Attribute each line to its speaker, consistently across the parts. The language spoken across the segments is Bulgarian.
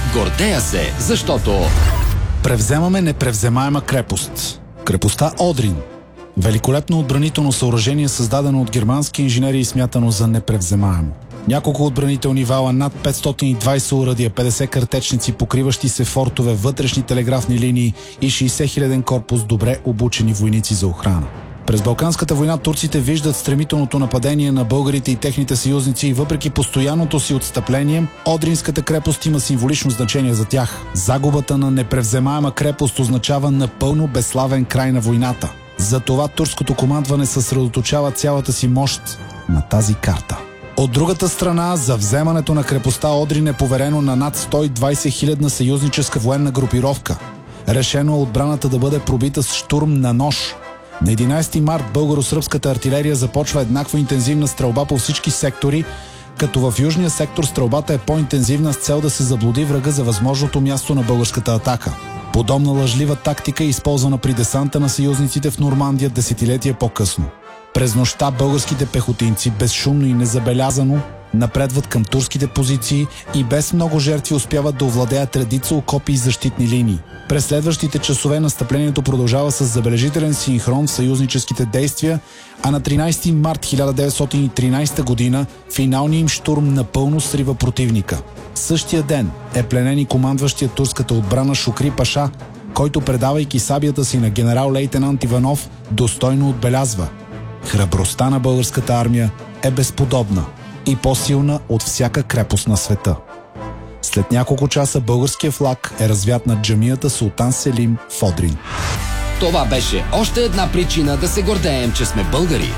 Speaker 1: Гордея се, защото
Speaker 2: превземаме непревземаема крепост. Крепостта Одрин. Великолепно отбранително съоръжение, създадено от германски инженери и смятано за непревземаемо. Няколко отбранителни вала, над 520 уръдия, 50 картечници, покриващи се фортове, вътрешни телеграфни линии и 60 000 корпус добре обучени войници за охрана. През Балканската война турците виждат стремителното нападение на българите и техните съюзници и въпреки постоянното си отстъпление, Одринската крепост има символично значение за тях. Загубата на непревземаема крепост означава напълно безславен край на войната. Затова турското командване съсредоточава цялата си мощ на тази карта. От другата страна, за вземането на крепостта Одрин е поверено на над 120 000 съюзническа военна групировка. Решено е отбраната да бъде пробита с штурм на нож. На 11 март българо-сръбската артилерия започва еднакво интензивна стрелба по всички сектори, като в южния сектор стрелбата е по-интензивна с цел да се заблуди врага за възможното място на българската атака. Подобна лъжлива тактика е използвана при десанта на съюзниците в Нормандия десетилетия по-късно. През нощта българските пехотинци безшумно и незабелязано напредват към турските позиции и без много жертви успяват да овладеят редица окопи и защитни линии. През следващите часове настъплението продължава с забележителен синхрон в съюзническите действия, а на 13 март 1913 година финалният им штурм напълно срива противника. Същия ден е пленен и командващия турската отбрана Шукри Паша, който, предавайки сабията си на генерал-лейтенант Иванов, достойно отбелязва: храбростта на българската армия е безподобна и по-силна от всяка крепост на света. След няколко часа българския флаг е развят над джамията Султан Селим в Одрин.
Speaker 1: това беше още една причина да се гордеем, че сме българи.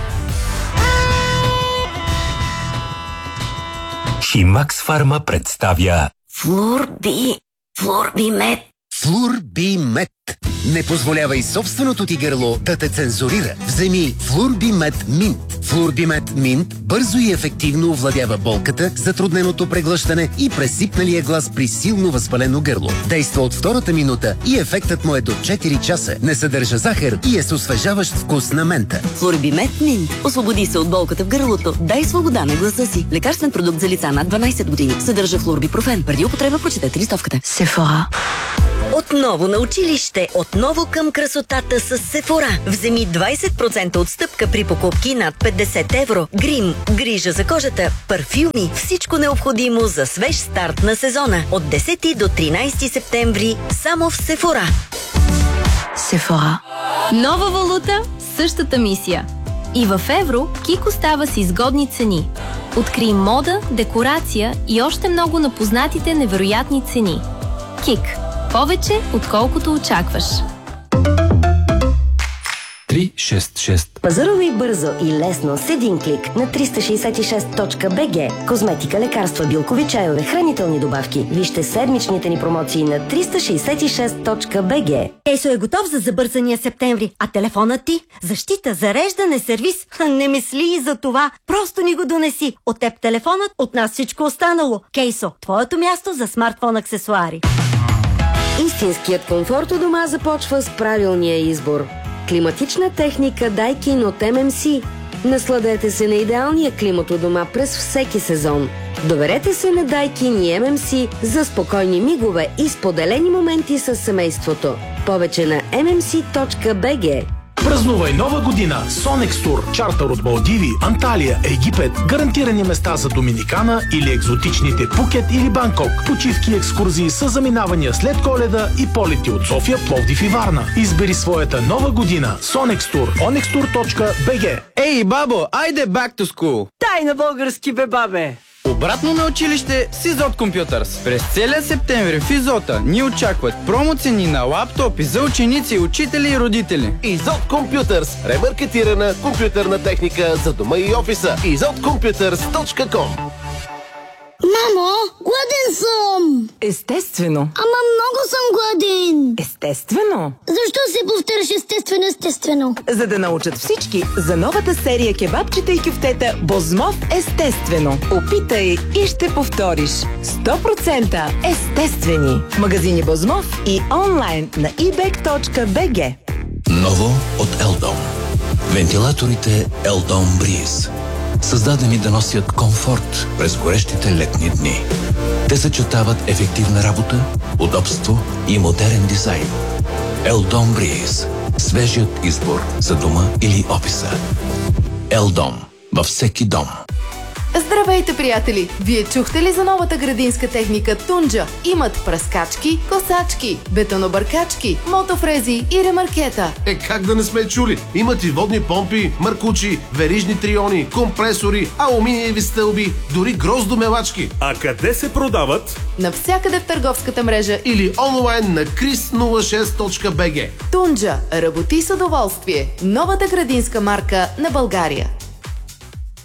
Speaker 3: Химакс Фарма представя
Speaker 4: Флорбимет.
Speaker 5: Флорбимет. Не позволявай собственото ти гърло да те цензурира. Вземи Флорбимет Минт. Флорбимет Минт бързо и ефективно овладява болката, затрудненото преглъщане и пресипналия глас при силно възпалено гърло. Действа от втората минута и ефектът му е до 4 часа. Не съдържа захар и е с освежаващ вкус на мента.
Speaker 4: Флорбимет Минт. Освободи се от болката в гърлото. Дай свобода на гласа си. Лекарствен продукт за лица над 12 години. Съдържа флорбипрофен. Преди употреба прочетете листовката.
Speaker 6: Сефора.
Speaker 4: Отново на училище, отново към красотата с Сефора. Вземи 20% отстъпка при покупки над 50 евро. Грим, грижа за кожата, парфюми, всичко необходимо за свеж старт на сезона. От 10 до 13 септември само в Сефора.
Speaker 6: Сефора.
Speaker 7: Нова валута, същата мисия. И в евро Кик остава с изгодни цени. Открий мода, декорация и още много на познатите невероятни цени. Кик. Повече, отколкото очакваш.
Speaker 3: 366.
Speaker 8: Пазарувай бързо и лесно с един клик на 366.bg. Козметика, лекарства, билкови чайове, хранителни добавки. Вижте седмичните ни промоции на 366.bg.
Speaker 9: Кейсо е готов за забързания септември, а телефонът ти? Защита, зареждане, сервис? Не мисли и за това. Просто ни го донеси. От теб телефонът, от нас всичко останало. Кейсо, твоето място за смартфон аксесуари.
Speaker 8: Истинският комфорт у дома започва с правилния избор. Климатична техника Daikin от MMC. Насладете се на идеалния климат у дома през всеки сезон. Доверете се на Daikin и MMC за спокойни мигове и споделени моменти с семейството. Повече на mmc.bg.
Speaker 10: Празнувай нова година с Sonex Tour. Чартър от Малдиви, Анталия, Египет. Гарантирани места за Доминикана или екзотичните Пукет или Банкок. Почивки и екскурзии с заминавания след Коледа и полети от София, Пловдив и Варна. Избери своята нова година. Sonex Tour. onextour.bg.
Speaker 11: Ей, бабо, айде back to school!
Speaker 12: Дай на български, бе, бабе!
Speaker 11: Обратно на училище с Изот Компютърс. През целия септември в Изота ни очакват промоцени на лаптопи за ученици, учители и родители.
Speaker 13: Изот Компютърс. Ремаркетирана компютърна техника за дома и офиса. izotcomputers.com.
Speaker 14: Мамо, гладен съм!
Speaker 6: Естествено.
Speaker 14: Ама много съм гладен!
Speaker 6: Естествено.
Speaker 14: Защо се повтаряш естествено?
Speaker 6: За да научат всички за новата серия кебабчета и кюфтета Бозмов естествено. Опитай и ще повториш. 100% естествени. Магазини Бозмов и онлайн на ebay.bg.
Speaker 3: Ново от Елдом. Вентилаторите Елдом Бриз. създадени да носят комфорт през горещите летни дни. Те съчетават ефективна работа, удобство и модерен дизайн. Елдом Бриз. Свежият избор за дома или офиса. Елдом. Във всеки дом.
Speaker 6: Здравейте, приятели! Вие чухте ли за новата градинска техника Тунджа? Имат пръскачки, косачки, бетонобъркачки, мотофрези и ремаркета.
Speaker 13: Как да не сме чули? Имат и водни помпи, маркучи, верижни триони, компресори, алуминиеви стълби, дори гроздомелачки.
Speaker 15: А къде се продават?
Speaker 6: Навсякъде в търговската мрежа
Speaker 13: или онлайн на chris06.bg.
Speaker 6: Тунджа. Работи с удоволствие. Новата градинска марка на България.